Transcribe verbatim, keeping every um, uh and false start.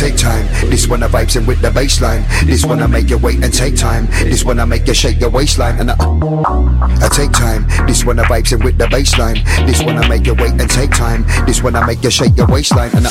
take time. This one I vibes in with the baseline. This one I make you wait and take time. This one I make you shake your waistline. And I, I take time. This one I vibes in with the baseline. This one I make you wait and take time. This one I make you shake your waistline. And I,